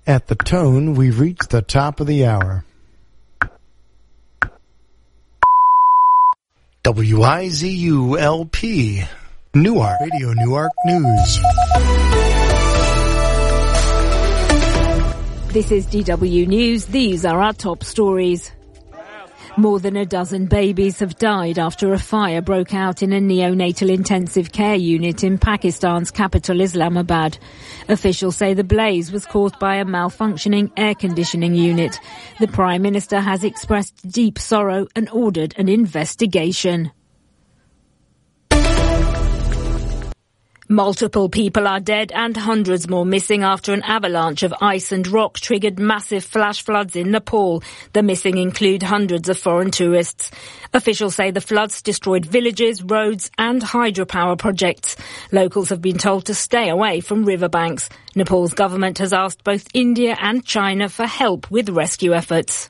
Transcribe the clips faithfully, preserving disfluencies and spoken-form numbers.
At the tone, we've reached the top of the hour. W I Z U L P, Newark, Radio Newark News. This is D W News. These are our top stories. More than a dozen babies have died after a fire broke out in a neonatal intensive care unit in Pakistan's capital Islamabad. Officials say the blaze was caused by a malfunctioning air conditioning unit. The Prime Minister has expressed deep sorrow and ordered an investigation. Multiple people are dead and hundreds more missing after an avalanche of ice and rock triggered massive flash floods in Nepal. The missing include hundreds of foreign tourists. Officials say the floods destroyed villages, roads and hydropower projects. Locals have been told to stay away from riverbanks. Nepal's government has asked both India and China for help with rescue efforts.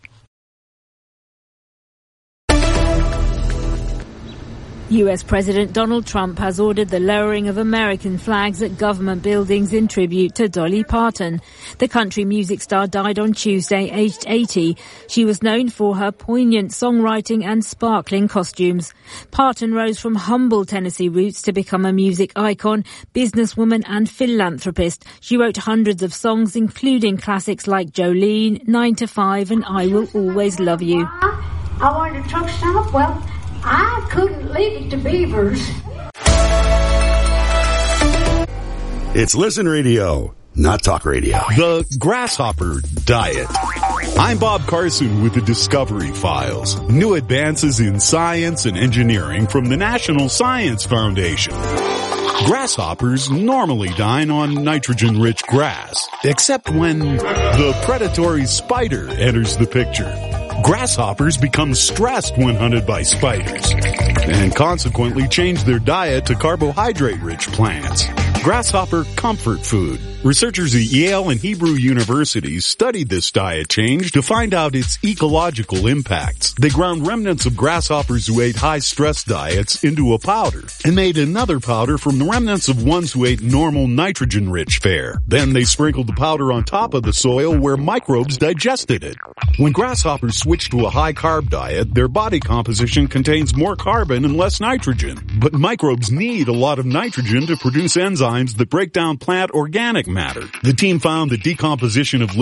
U S President Donald Trump has ordered the lowering of American flags at government buildings in tribute to Dolly Parton. The country music star died on Tuesday, aged eighty. She was known for her poignant songwriting and sparkling costumes. Parton rose from humble Tennessee roots to become a music icon, businesswoman and philanthropist. She wrote hundreds of songs, including classics like Jolene, Nine to Five and I Will Always Love You. I wanted a truck stop. Well, I couldn't leave it to beavers. It's Listen Radio, not talk radio. The Grasshopper Diet. I'm Bob Carson with the Discovery Files. New advances in science and engineering from the National Science Foundation. Grasshoppers normally dine on nitrogen-rich grass, except when the predatory spider enters the picture. Grasshoppers become stressed when hunted by spiders and consequently change their diet to carbohydrate-rich plants. Grasshopper comfort food. Researchers at Yale and Hebrew Universities studied this diet change to find out its ecological impacts. They ground remnants of grasshoppers who ate high-stress diets into a powder and made another powder from the remnants of ones who ate normal nitrogen-rich fare. Then they sprinkled the powder on top of the soil where microbes digested it. When grasshoppers switch to a high-carb diet, their body composition contains more carbon and less nitrogen. But microbes need a lot of nitrogen to produce enzymes that break down plant organic matter. The team found that decomposition of